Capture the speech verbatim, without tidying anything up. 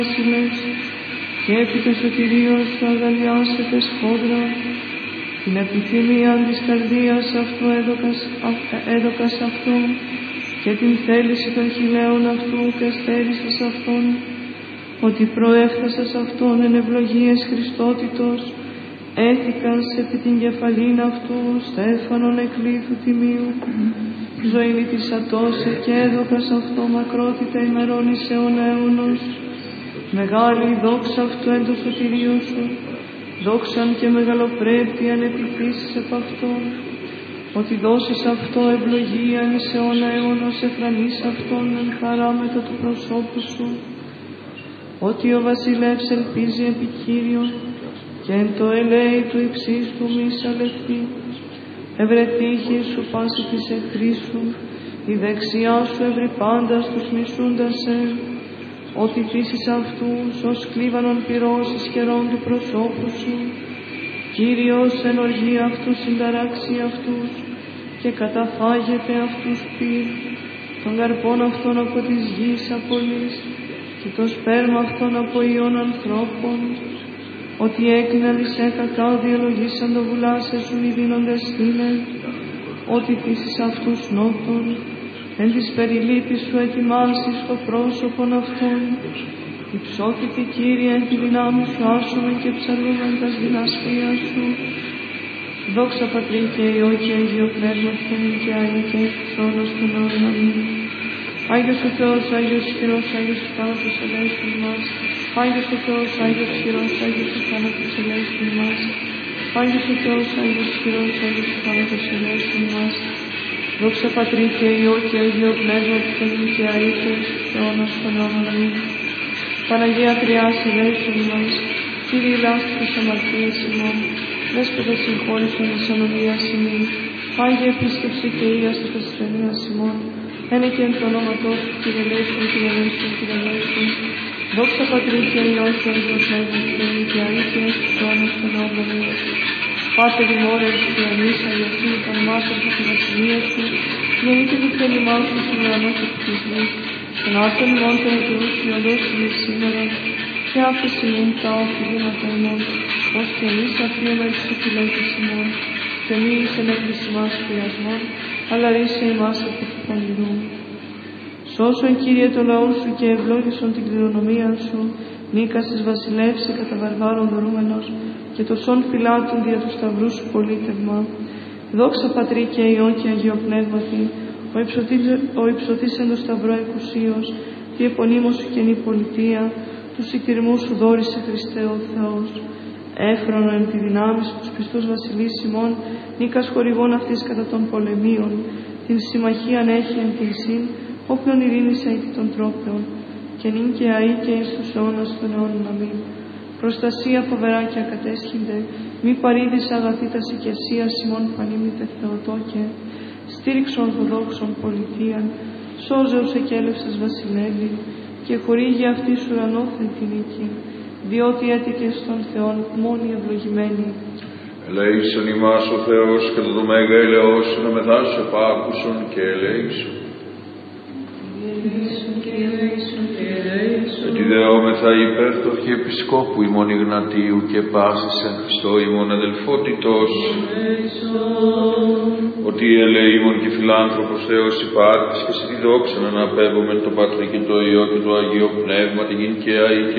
και επί το σωτηρίο σου αγαλιάσετε σφόδρα, την επιθυμία της καρδίας αυτού έδωκας, έδωκας αυτού και την θέληση των χιλέων αυτού και στέρισας αυτόν, ότι προέφθασας αυτόν εν ευλογίες Χριστότητος, έθηκας επί την κεφαλήν αυτού στέφανον εκλήθου τιμίου, ζωήν της ατώσε και έδωκας αυτό μακρότητα ημερών εις αιώνα αιώνος. Μεγάλη η δόξα αυτού εν το σωτηρίο σου, δόξαν και μεγαλοπρέπειαν επιθύσεις επ' αυτόν, ότι δώσεις αυτό ευλογίαν εις αιώνα αιώνος, εφρανείς αυτόν εν χαρά μετά του προσώπου σου, ότι ο βασιλεύς ελπίζει επί Κύριον και εν το ελέη του υψίστου του μη σαλευθεί. Ευρετήχη σου πάση της εχθρής σου, η δεξιά σου ευρύ πάντας τους μισούντας σε, ότι φύσεις αυτούς ως κλίβανον πυρός εις καιρόν του προσώπου σου. Κύριος εν οργή αυτούς συνταράξει αυτούς και καταφάγεται αυτούς πυρ, των καρπών αυτών από της γης απολύς και το σπέρμα αυτών από ιών ανθρώπων, ότι έκλειναν εις έκακα διαλογήσαν το βουλάσε σου οι δίνοντες είναι, ότι φύσεις αυτούς νότων, εν της περιλήπης σου ετοιμάσεις το πρόσωπον αυτών, υψώθητη Κύριε εν τη δυνάμει σου άσομεν και ψαλούμεν τας δυναστείας σου. Δόξα Πατρί και Υιό και Αγίο Πνεύματι και Άγιο και αιώνας των αιώνων. Αμήν. Άγιος ο Θεός, Άγιος ισχυρός, Άγιος ο θάνατος ελέησον ημάς. Άγιος ο Θεός, Άγιος ισχυρός, Άγιος ο θάνατος ελέησον ημάς. Άγιος ο Θεός, Άγιος ισχυρός, Άγιος ο θάνατος ελέησον ημάς. Δόξα Πατρί και Υιό και Αγίο Πνεύματι και νυν και αεί και αιώνας των αιώνων. Αμήν. Παναγία Τριάς ελέησον ημάς. Κύριε λάστη της αμαρτίας ημών, Δέσποτα συγχώρησον εις ανομίας ημών. Άγιε επίσκεψη και ίαση της ασθενείας ημών. Ένε και εν το ονόματό σου, Κύριε ελέησον, Κύριε ελέησον, Κύριε ελέησον. Δόξα Πατρί και Υιό και Αγίο Πνεύματι και νυν και αεί και αιώνας των αιώνων. Αμήν. Πάτερ ημών εν της ουρανής, αγιαστήν των μάσων από τη βασιλεία σου, γεννήτε το θέλημά σου στον ουρανό και της γης. Τον άρτον ημών των εγκρούσιων δώσει σήμερα, και άφησε μην τα οφειλήματα ημών, ως και εμείς αφήνουμε εις τους επιλέγεις ημών, και μη εις ενέκριση μας πειρασμών, αλλά ρίσε ημάς από του πονηρού. Σώσον Κύριε το λαό σου και ευλόγησον την κληρονομία σου, νίκασες βασιλεύσε κατά βαρβάρων δωρούμενος, και το σών φυλάτων δια του σταυρού σου πολίτευμα. Δόξα Πατρί και Υιό και Αγίο Πνεύματι, ο υψωτής εν το σταυρό εκουσίως, τη επωνύμω σου καινή πολιτεία, του σιτηρμού σου δόρισε Χριστέ ο Θεός. Έφρονο εν τη δυνάμει σου τους πιστούς βασιλείς ημών, νίκας χορηγών αυτής κατά των πολεμίων, την συμμαχίαν έχει εν την συν, όποιον ειρήνης αητη των τρόπεων, και νυν και αεί και εις τους αιώνας των αιώνων. Αμήν. Προστασία φοβερά και ακατέσχυνται, μη παρήδης αγαθήτας οικεσίας ημών πανήμητε Θεοτόκε, στήριξον ορθοδόξων πολιτείαν, σώζεως εκέλευσες βασιλεύει, και χορήγει αυτή σου ουρανόθεν τη νίκη, διότι έτυχε στον Θεόν μόνοι ευλογημένοι. Ελέησον ημάς ο Θεός και το μέγα ελεός να μεθάσου επάκουσον και ελέησον. Ελέησον και ελέησον και ελέησον. Ότι δεόμεθα υπέρ του Αρχιεπισκόπου ημών Ιγνατίου και πάσης εν Χριστώ ημών αδελφότητος. Ότι ελεήμων και φιλάνθρωπος Θεός υπάρχεις και σε τη δόξα να αναπέμπουμε το Πατρί και το Υιό και το Αγίο Πνεύμα την γην και αεί και